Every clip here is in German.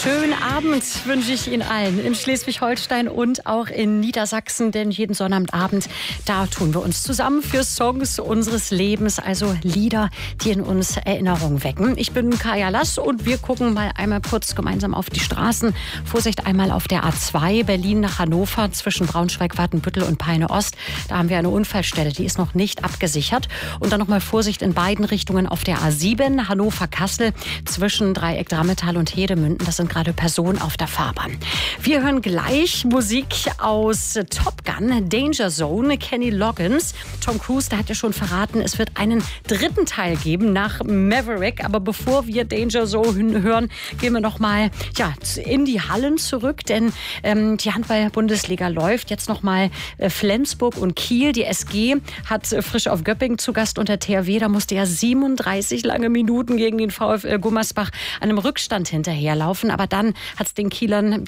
schönen Abend wünsche ich Ihnen allen in Schleswig-Holstein und auch in Niedersachsen, denn jeden Sonnabendabend, da tun wir uns zusammen für Songs unseres Lebens, also Lieder, die in uns Erinnerungen wecken. Ich bin Kaya Lass und wir gucken mal einmal kurz gemeinsam auf die Straßen. Vorsicht einmal auf der A2 Berlin nach Hannover zwischen Braunschweig, Watenbüttel und Peine Ost. Da haben wir eine Unfallstelle, die ist noch nicht abgesichert. Und dann nochmal Vorsicht in beiden Richtungen auf der A7 Hannover-Kassel zwischen Dreieck Drammetal und Hedemünden. Das sind gerade Personen auf der Fahrbahn. Wir hören gleich Musik aus Top Gun, Danger Zone, Kenny Loggins. Tom Cruise, der hat ja schon verraten, es wird einen dritten Teil geben nach Maverick. Aber bevor wir Danger Zone hören, gehen wir noch mal in die Hallen zurück, denn die Handball-Bundesliga läuft. Jetzt noch mal Flensburg und Kiel. Die SG hat frisch auf Göppingen zu Gast und der THW, da musste ja 37 lange Minuten gegen den VfL Gummersbach einem Rückstand hinterherlaufen. Aber dann hat es den Kielern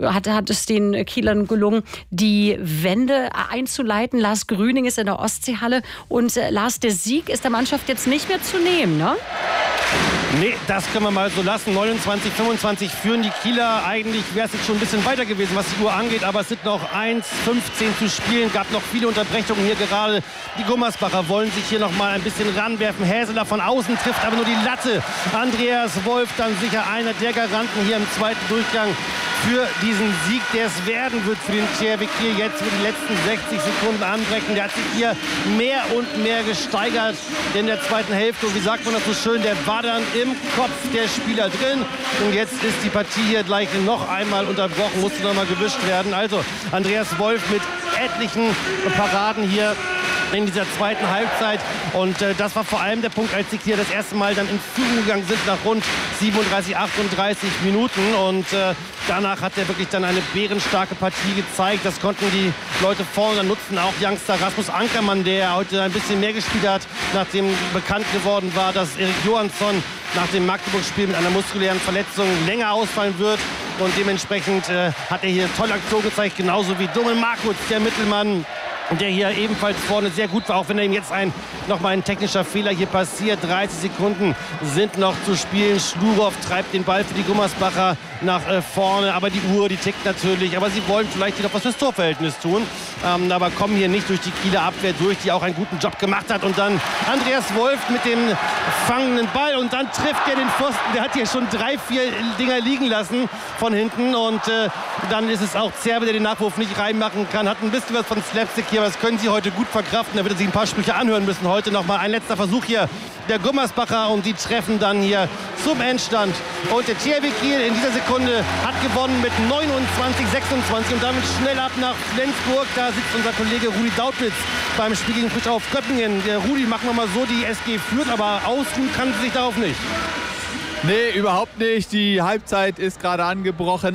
gelungen, die Wende einzuleiten. Lars Grüning ist in der Ostseehalle und Lars, der Sieg ist der Mannschaft jetzt nicht mehr zu nehmen, ne? Nee, das können wir mal so lassen. 29-25 führen die Kieler. Eigentlich wäre es jetzt schon ein bisschen weiter gewesen, was die Uhr angeht. Aber es sind noch 1:15 zu spielen. Gab noch viele Unterbrechungen hier gerade. Die Gummersbacher wollen sich hier noch mal ein bisschen ranwerfen. Häseler von außen trifft aber nur die Latte. Andreas Wolf dann sicher einer der Garanten hier im zweiten Durchgang für diesen Sieg, der es werden wird für den THW Kiel jetzt, wo die letzten 60 Sekunden anbrechen. Der hat sich hier mehr und mehr gesteigert in der zweiten Hälfte. Und wie sagt man das so schön, der war dann im Kopf der Spieler drin. Und jetzt ist die Partie hier gleich noch einmal unterbrochen, musste noch mal gewischt werden. Also Andreas Wolf mit etlichen Paraden hier in dieser zweiten Halbzeit. Und das war vor allem der Punkt, als die Kieler das erste Mal dann in Führung gegangen sind nach rund 37, 38 Minuten. Und danach hat er wirklich dann eine bärenstarke Partie gezeigt. Das konnten die Leute vorne dann nutzen. Auch Youngster Rasmus Ankermann, der heute ein bisschen mehr gespielt hat, nachdem bekannt geworden war, dass Erik Johansson nach dem Magdeburg-Spiel mit einer muskulären Verletzung länger ausfallen wird. Und dementsprechend hat er hier tolle Aktion gezeigt, genauso wie Domel Markutz, der Mittelmann, der hier ebenfalls vorne sehr gut war, auch wenn ihm jetzt nochmal ein technischer Fehler hier passiert. 30 Sekunden sind noch zu spielen. Schlurow treibt den Ball für die Gummersbacher nach vorne, aber die Uhr, die tickt natürlich. Aber sie wollen vielleicht hier noch was fürs Torverhältnis tun, aber kommen hier nicht durch die Kieler Abwehr durch, die auch einen guten Job gemacht hat. Und dann Andreas Wolf mit dem fangenden Ball und dann trifft er den Pfosten. Der hat hier schon 3, 4 Dinger liegen lassen von hinten und dann ist es auch Zerbe, der den Nachwurf nicht reinmachen kann. Hat ein bisschen was von Slapstick hier, aber das können sie heute gut verkraften. Da wird er sich ein paar Sprüche anhören müssen. Heute noch mal ein letzter Versuch hier der Gummersbacher und die treffen dann hier zum Endstand. Und der THW Kiel in dieser Sekunde hat gewonnen mit 29-26 und damit schnell ab nach Flensburg. Da sitzt unser Kollege Rudi Dautwitz beim Spiel gegen Frischau Göppingen. Der Rudi, machen wir mal so, die SG führt, aber ausruhen kann sie sich darauf nicht. Nee, überhaupt nicht. Die Halbzeit ist gerade angebrochen.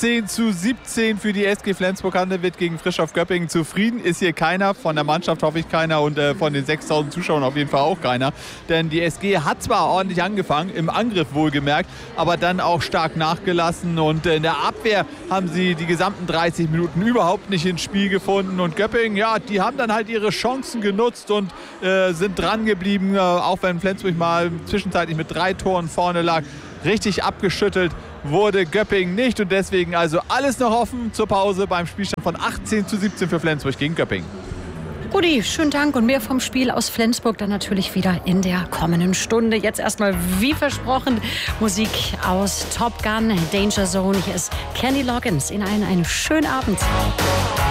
18-17 für die SG Flensburg-Handewitt gegen Frischhoff Göppingen. Zufrieden ist hier keiner. Von der Mannschaft hoffe ich keiner und von den 6.000 Zuschauern auf jeden Fall auch keiner. Denn die SG hat zwar ordentlich angefangen, im Angriff wohlgemerkt, aber dann auch stark nachgelassen. Und in der Abwehr haben sie die gesamten 30 Minuten überhaupt nicht ins Spiel gefunden. Und Göppingen, ja, die haben dann halt ihre Chancen genutzt und sind dran geblieben. Auch wenn Flensburg mal zwischenzeitlich mit 3 Toren vorne lag. Richtig abgeschüttelt wurde Göppingen nicht und deswegen also alles noch offen zur Pause beim Spielstand von 18-17 für Flensburg gegen Göppingen. Rudi, schönen Dank und mehr vom Spiel aus Flensburg dann natürlich wieder in der kommenden Stunde. Jetzt erstmal, wie versprochen, Musik aus Top Gun, Danger Zone. Hier ist Kenny Loggins. Ihnen allen einen schönen Abend.